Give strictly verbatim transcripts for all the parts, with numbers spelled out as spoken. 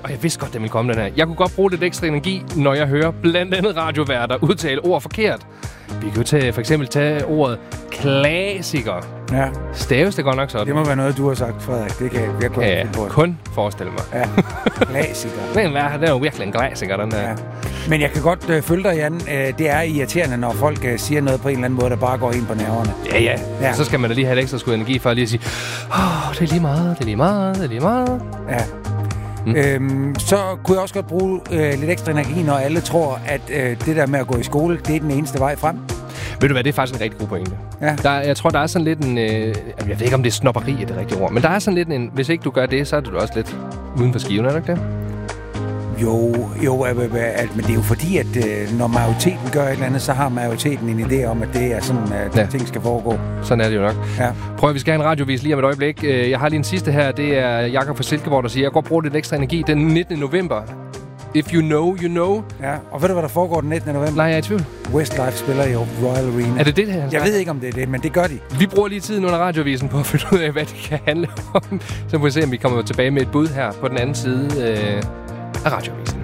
Og jeg vidste godt, den ville komme, den her. Jeg kunne godt bruge lidt ekstra energi, når jeg hører blandt andet radioværter udtale ord forkert. Vi kan jo tage, for eksempel tage ordet klassiker. Ja. Staves det godt nok sådan? Det må være noget, du har sagt, Frederik. Det kan jeg virkelig kan jeg kun forestille mig. Ja, klassiker. Den er, det er jo virkelig en klassiker, den der. Ja. Men jeg kan godt øh, følge dig, Jan. Øh, det er irriterende, når folk øh, siger noget på en eller anden måde, der bare går ind på nerverne. Ja, ja. ja. Så skal man da lige have et ekstra skud energi for at lige at sige, åh, oh, det er lige meget, det er lige meget, det er lige meget. Ja. Mm. Øhm, så kunne jeg også godt bruge øh, lidt ekstra energi, når alle tror, at øh, det der med at gå i skole, det er den eneste vej frem. Ved du hvad, det er faktisk en rigtig god pointe. Ja. Der, jeg tror, der er sådan lidt en... Øh, jeg ved ikke, om det er snobberi er det rigtige ord, men der er sådan lidt en... Hvis ikke du gør det, så er du også lidt uden for skiven, er det ikke det? Jo, jo, at, at, men det er jo fordi, at øh, når majoriteten gør et eller andet, så har majoriteten en idé om, at det er sådan, at ja. ting skal foregå. Sådan er det jo nok. Ja. Prøv at vi skal have en radiovis lige om et øjeblik. Jeg har lige en sidste her. Det er Jakob fra Silkeborg, der siger, jeg går bruge lidt ekstra energi den nittende november. If you know, you know. Ja, og ved du, hvad der foregår den nittende november? Nej, jeg er i tvivl. Westlife spiller i Royal Arena. Er det det, her? Jeg ved ikke, om det er det, men det gør de. Vi bruger lige tiden under radiovisen på at finde ud af, hvad det kan handle om. Så må vi se, om vi kommer tilbage med et bud her på den anden side øh, af radiovisen.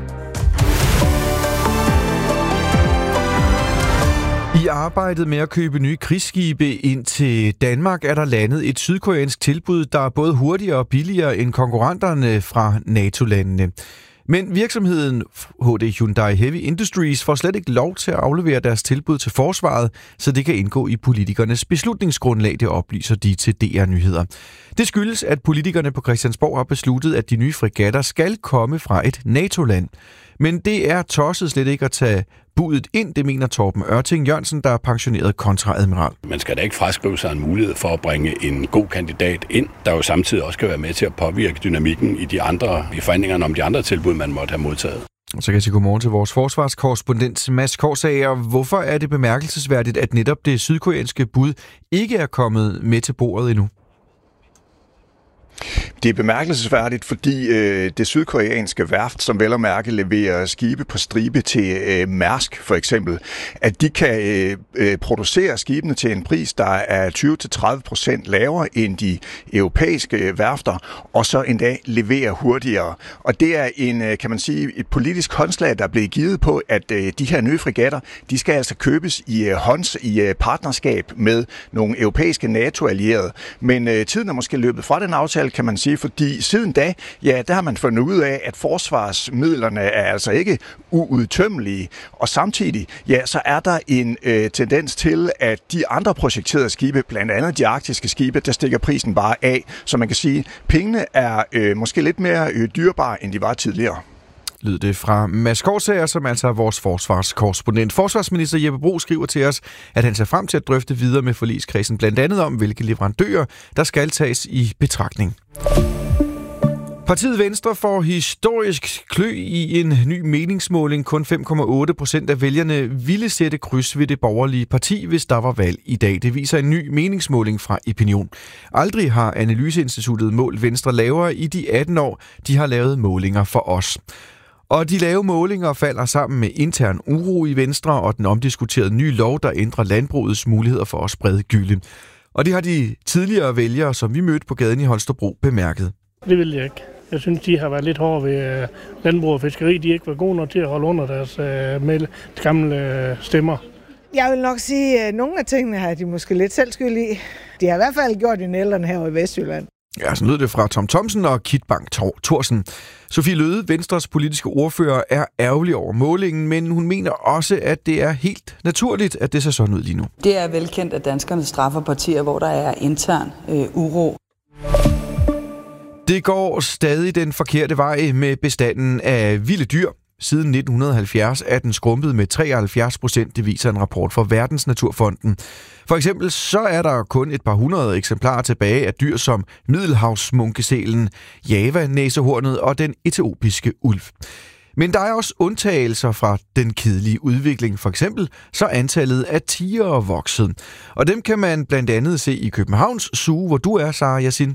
I arbejdet med at købe nye krigsskibe ind til Danmark er der landet et sydkoreansk tilbud, der er både hurtigere og billigere end konkurrenterne fra NATO-landene. Men virksomheden H D Hyundai Heavy Industries får slet ikke lov til at aflevere deres tilbud til forsvaret, så det kan indgå i politikernes beslutningsgrundlag, det oplyser de til D R Nyheder. Det skyldes, at politikerne på Christiansborg har besluttet, at de nye fregatter skal komme fra et NATO-land. Men det er tosset slet ikke at tage budet ind, det mener Torben Ørting Jørgensen, der er pensioneret kontraadmiral. Man skal da ikke fraskrive sig en mulighed for at bringe en god kandidat ind, der jo samtidig også kan være med til at påvirke dynamikken i de andre i forhandlingerne om de andre tilbud, man måtte have modtaget. Så kan jeg sige godmorgen til vores forsvarskorrespondent Mads Korsager. Hvorfor er det bemærkelsesværdigt, at netop det sydkoreanske bud ikke er kommet med til bordet endnu? Det er bemærkelsesværdigt, fordi øh, det sydkoreanske værft, som vel og mærke leverer skibe på stribe til øh, Mærsk for eksempel, at de kan øh, producere skibene til en pris, der er tyve til tredive procent lavere end de europæiske værfter, og så endda levere hurtigere. Og det er en, kan man sige, et politisk håndslag, der er blevet givet på, at øh, de her nye fregatter, de skal altså købes i øh, hånds, i øh, partnerskab med nogle europæiske NATO-allierede. Men øh, tiden er måske løbet fra den aftale, kan man sige, fordi siden da, ja, der har man fundet ud af, at forsvarsmidlerne er altså ikke uudtømmelige, og samtidig, ja, så er der en øh, tendens til, at de andre projekterede skibe, blandt andet de arktiske skibe, der stikker prisen bare af, så man kan sige, pengene er øh, måske lidt mere øh, dyrebare, end de var tidligere. Lød det fra Mads Korsager, som altså er vores forsvarskorrespondent. Forsvarsminister Jeppe Bruus skriver til os, at han ser frem til at drøfte videre med forligskredsen, blandt andet om, hvilke leverandører, der skal tages i betragtning. Partiet Venstre får historisk klø i en ny meningsmåling. Kun fem komma otte procent af vælgerne ville sætte kryds ved det borgerlige parti, hvis der var valg i dag. Det viser en ny meningsmåling fra Epinion. Aldrig har Analyseinstituttet målt Venstre lavere i de atten år, de har lavet målinger for os. Og de lave målinger falder sammen med intern uro i Venstre og den omdiskuterede nye lov, der ændrer landbrugets muligheder for at sprede gylde. Og det har de tidligere vælgere, som vi mødte på gaden i Holstebro, bemærket. Det vil jeg ikke. Jeg synes, de har været lidt hårde ved landbrug og fiskeri. De er ikke været gode nok til at holde under deres uh, gamle stemmer. Jeg vil nok sige, at nogle af tingene har de måske lidt selv skyld i. De har i hvert fald gjort en ældre her i Vestjylland. Ja, så lød det fra Tom Thomsen og Kit Bang Thorsen. Sofie Løde, Venstres politiske ordfører, er ærgerlig over målingen, men hun mener også, at det er helt naturligt, at det ser sådan ud lige nu. Det er velkendt, at danskerne straffer partier, hvor der er intern øh, uro. Det går stadig den forkerte vej med bestanden af vilde dyr. Siden nitten halvfjerds er den skrumpet med treoghalvfjerds procent, det viser en rapport fra Verdensnaturfonden. For eksempel så er der kun et par hundrede eksemplarer tilbage af dyr som middelhavsmunkesælen, Java-næsehornet og den etiopiske ulv. Men der er også undtagelser fra den kedelige udvikling. For eksempel så antallet af tigere vokset. Og dem kan man blandt andet se i Københavns Zoo, hvor du er, Sara Yasin.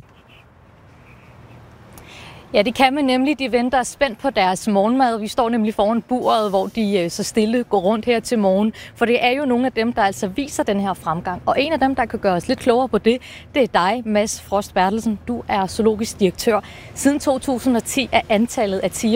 Ja, det kan man nemlig. De venter spændt på deres morgenmad. Vi står nemlig foran buret, hvor de så stille går rundt her til morgen. For det er jo nogle af dem, der altså viser den her fremgang. Og en af dem, der kan gøre os lidt klogere på det, det er dig, Mads Frost Bertelsen. Du er zoologisk direktør. Siden to tusind og ti er antallet af tiger